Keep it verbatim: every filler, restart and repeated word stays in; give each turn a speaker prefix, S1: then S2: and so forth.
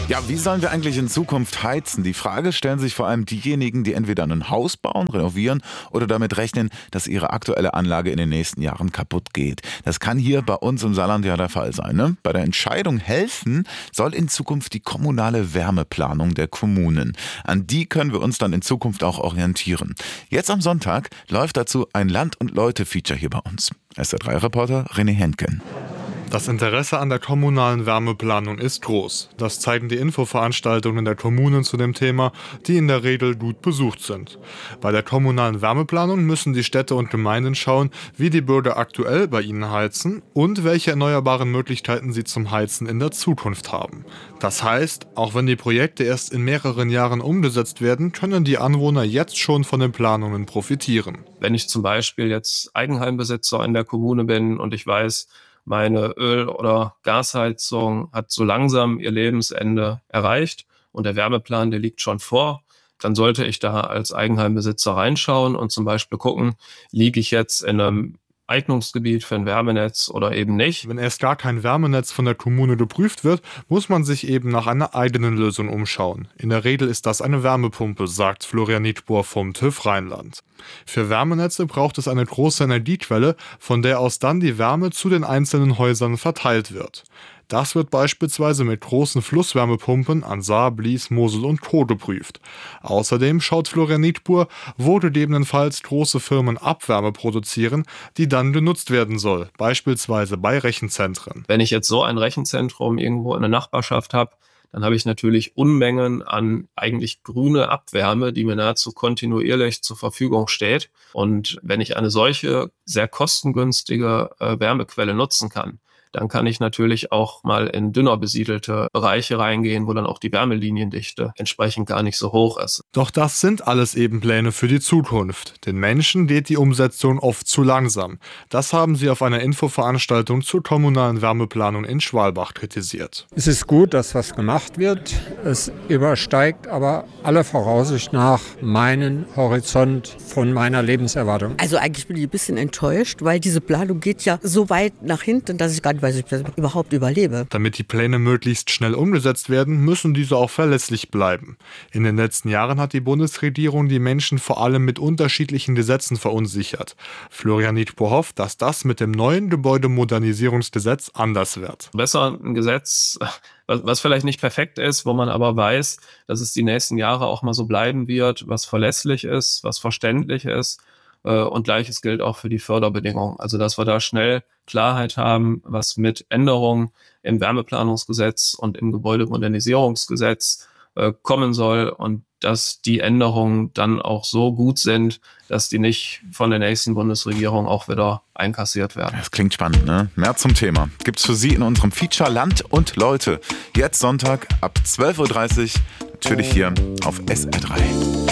S1: Ja, wie sollen wir eigentlich in Zukunft heizen? Die Frage stellen sich vor allem diejenigen, die entweder ein Haus bauen, renovieren oder damit rechnen, dass ihre aktuelle Anlage in den nächsten Jahren kaputt geht. Das kann hier bei uns im Saarland ja der Fall sein, ne? Bei der Entscheidung helfen soll in Zukunft die kommunale Wärmeplanung der Kommunen. An die können wir uns dann in Zukunft auch orientieren. Jetzt am Sonntag läuft dazu ein Land- und Leute-Feature hier bei uns. S R drei Reporter René Henken.
S2: Das Interesse an der kommunalen Wärmeplanung ist groß. Das zeigen die Infoveranstaltungen der Kommunen zu dem Thema, die in der Regel gut besucht sind. Bei der kommunalen Wärmeplanung müssen die Städte und Gemeinden schauen, wie die Bürger aktuell bei ihnen heizen und welche erneuerbaren Möglichkeiten sie zum Heizen in der Zukunft haben. Das heißt, auch wenn die Projekte erst in mehreren Jahren umgesetzt werden, können die Anwohner jetzt schon von den Planungen profitieren.
S3: Wenn ich zum Beispiel jetzt Eigenheimbesitzer in der Kommune bin und ich weiß, meine Öl- oder Gasheizung hat so langsam ihr Lebensende erreicht und der Wärmeplan, der liegt schon vor, dann sollte ich da als Eigenheimbesitzer reinschauen und zum Beispiel gucken, liege ich jetzt in einem Eignungsgebiet für ein Wärmenetz oder eben nicht.
S2: Wenn erst gar kein Wärmenetz von der Kommune geprüft wird, muss man sich eben nach einer eigenen Lösung umschauen. In der Regel ist das eine Wärmepumpe, sagt Florian Nietbohr vom TÜV Rheinland. Für Wärmenetze braucht es eine große Energiequelle, von der aus dann die Wärme zu den einzelnen Häusern verteilt wird. Das wird beispielsweise mit großen Flusswärmepumpen an Saar, Blies, Mosel und Co. geprüft. Außerdem schaut Florian Nietbohr, wo gegebenenfalls große Firmen Abwärme produzieren, die dann genutzt werden soll, beispielsweise bei Rechenzentren.
S3: Wenn ich jetzt so ein Rechenzentrum irgendwo in der Nachbarschaft habe, dann habe ich natürlich Unmengen an eigentlich grüne Abwärme, die mir nahezu kontinuierlich zur Verfügung steht. Und wenn ich eine solche sehr kostengünstige äh, Wärmequelle nutzen kann, dann kann ich natürlich auch mal in dünner besiedelte Bereiche reingehen, wo dann auch die Wärmeliniendichte entsprechend gar nicht so hoch ist.
S2: Doch das sind alles eben Pläne für die Zukunft. Den Menschen geht die Umsetzung oft zu langsam. Das haben sie auf einer Infoveranstaltung zur kommunalen Wärmeplanung in Schwalbach kritisiert.
S4: Es ist gut, dass was gemacht wird. Es übersteigt aber aller Voraussicht nach meinen Horizont von meiner Lebenserwartung.
S5: Also eigentlich bin ich ein bisschen enttäuscht, weil diese Planung geht ja so weit nach hinten, dass ich gar nicht weiß, ob ich das überhaupt überlebe.
S2: Damit die Pläne möglichst schnell umgesetzt werden, müssen diese auch verlässlich bleiben. In den letzten Jahren hat die Bundesregierung die Menschen vor allem mit unterschiedlichen Gesetzen verunsichert. Florian Nietbohr hofft, dass das mit dem neuen Gebäudemodernisierungsgesetz anders wird.
S3: Besser ein Gesetz, was vielleicht nicht perfekt ist, wo man aber weiß, dass es die nächsten Jahre auch mal so bleiben wird, was verlässlich ist, was verständlich ist. Und Gleiches gilt auch für die Förderbedingungen. Also dass wir da schnell Klarheit haben, was mit Änderungen im Wärmeplanungsgesetz und im Gebäudemodernisierungsgesetz äh, kommen soll und dass die Änderungen dann auch so gut sind, dass die nicht von der nächsten Bundesregierung auch wieder einkassiert werden.
S1: Das klingt spannend, ne? Mehr zum Thema gibt's für Sie in unserem Feature Land und Leute. Jetzt Sonntag ab zwölf Uhr dreißig, natürlich hier auf S R drei.